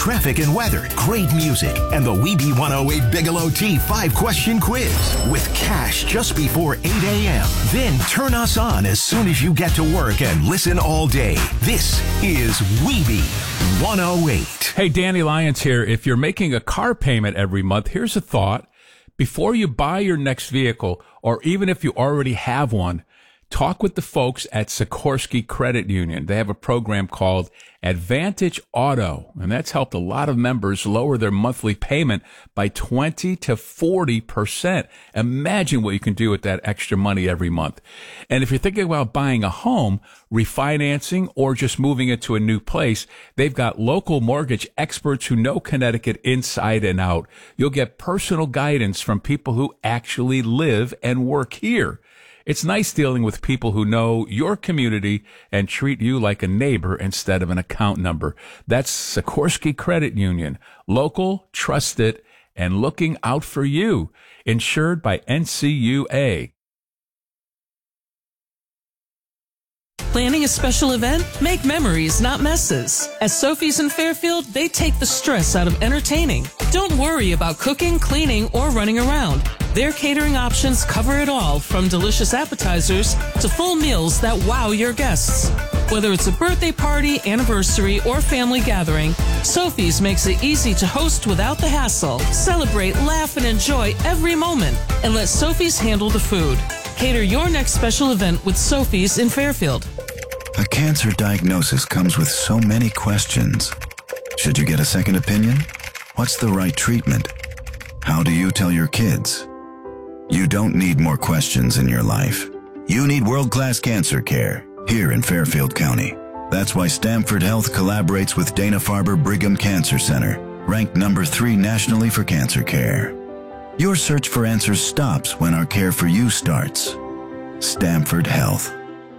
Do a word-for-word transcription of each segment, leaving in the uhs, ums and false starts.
traffic and weather, great music, and the Weeby one oh eight Bigelow Tea five-question quiz with cash just before eight a.m. Then turn us on as soon as you get to work and listen all day. This is Weeby one oh eight. Hey, Danny Lyons here. If you're making a car payment every month, here's a thought. Before you buy your next vehicle, or even if you already have one, talk with the folks at Sikorsky Credit Union. They have a program called Advantage Auto, and that's helped a lot of members lower their monthly payment by twenty to forty percent. Imagine what you can do with that extra money every month. And if you're thinking about buying a home, refinancing, or just moving it to a new place, they've got local mortgage experts who know Connecticut inside and out. You'll get personal guidance from people who actually live and work here. It's nice dealing with people who know your community and treat you like a neighbor instead of an account number. That's Sikorsky Credit Union. Local, trusted, and looking out for you. Insured by N C U A. Planning a special event? Make memories, not messes. At Sophie's in Fairfield, they take the stress out of entertaining. Don't worry about cooking, cleaning, or running around. Their catering options cover it all, from delicious appetizers to full meals that wow your guests. Whether it's a birthday party, anniversary, or family gathering, Sophie's makes it easy to host without the hassle. Celebrate, laugh, and enjoy every moment, and let Sophie's handle the food. Cater your next special event with Sophie's in Fairfield. A cancer diagnosis comes with so many questions. Should you get a second opinion? What's the right treatment? How do you tell your kids? You don't need more questions in your life. You need world-class cancer care here in Fairfield County. That's why Stamford Health collaborates with Dana-Farber Brigham Cancer Center, ranked number three nationally for cancer care. Your search for answers stops when our care for you starts. Stamford Health.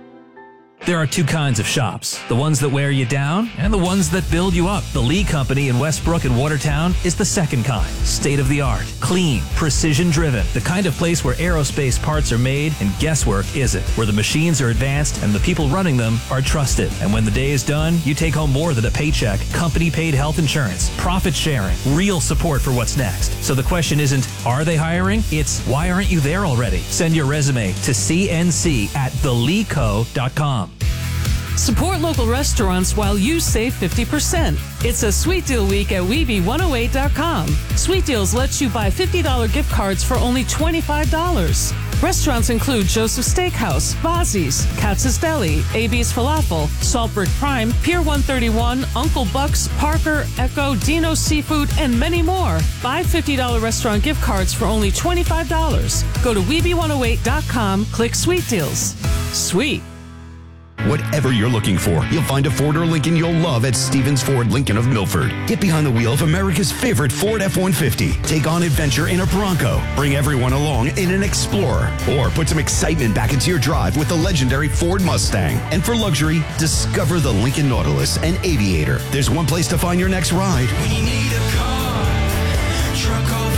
There are two kinds of shops, the ones that wear you down and the ones that build you up. The Lee Company in Westbrook and Watertown is the second kind. State-of-the-art, clean, precision-driven. The kind of place where aerospace parts are made and guesswork isn't. Where the machines are advanced and the people running them are trusted. And when the day is done, you take home more than a paycheck, company-paid health insurance, profit sharing, real support for what's next. So the question isn't, are they hiring? It's, why aren't you there already? Send your resume to C N C at the lee co dot com. Support local restaurants while you save fifty percent. It's a Sweet Deal Week at Weeby one oh eight dot com. Sweet Deals lets you buy fifty dollars gift cards for only twenty-five dollars. Restaurants include Joseph's Steakhouse, Bozzi's, Katz's Deli, A B's Falafel, Saltburg Prime, Pier one thirty-one, Uncle Buck's, Parker, Echo, Dino's Seafood, and many more. Buy fifty dollars restaurant gift cards for only twenty-five dollars. Go to Weeby one oh eight dot com, click Sweet Deals. Sweet. Whatever you're looking for, you'll find a Ford or Lincoln you'll love at Stevens Ford Lincoln of Milford. Get behind the wheel of America's favorite Ford F one fifty. Take on adventure in a Bronco. Bring everyone along in an Explorer. Or put some excitement back into your drive with the legendary Ford Mustang. And for luxury, discover the Lincoln Nautilus and Aviator. There's one place to find your next ride. When you need a car, truck or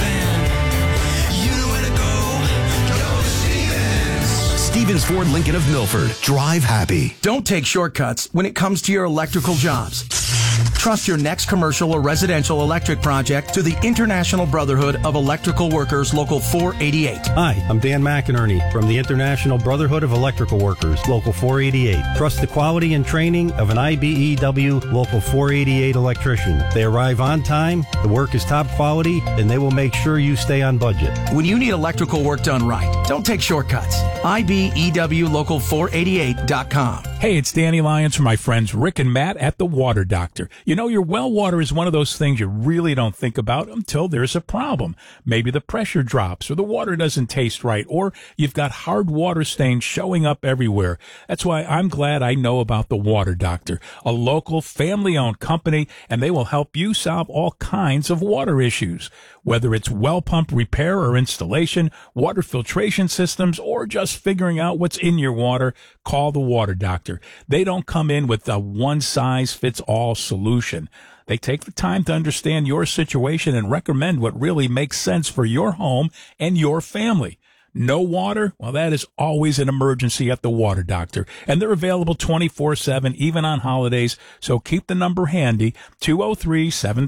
van, you know where to go. Go to Stevens. Stevens Ford Lincoln of Milford. Drive happy. Don't take shortcuts when it comes to your electrical jobs. Trust your next commercial or residential electric project to the International Brotherhood of Electrical Workers Local four eighty-eight. Hi, I'm Dan McInerney from the International Brotherhood of Electrical Workers Local four eighty-eight. Trust the quality and training of an I B E W Local four eighty-eight electrician. They arrive on time, the work is top quality, and they will make sure you stay on budget. When you need electrical work done right, don't take shortcuts. I B E W Local four eighty-eight dot com. Hey, it's Danny Lyons from my friends Rick and Matt at The Water Doctor. You know, your well water is one of those things you really don't think about until there's a problem. Maybe the pressure drops, or the water doesn't taste right, or you've got hard water stains showing up everywhere. That's why I'm glad I know about The Water Doctor, a local family-owned company, and they will help you solve all kinds of water issues. Whether it's well pump repair or installation, water filtration systems, or just figuring out what's in your water, call The Water Doctor. They don't come in with a one-size-fits-all solution. They take the time to understand your situation and recommend what really makes sense for your home and your family. No water? Well, that is always an emergency at The Water Doctor. And they're available twenty-four seven, even on holidays. So keep the number handy, two oh three, seven